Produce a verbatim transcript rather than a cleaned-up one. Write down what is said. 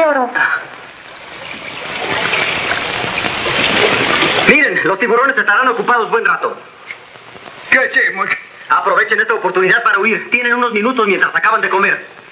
lloro. Miren, los tiburones estarán ocupados buen rato. ¿Qué hacemos? Aprovechen esta oportunidad para huir. Tienen unos minutos mientras acaban de comer.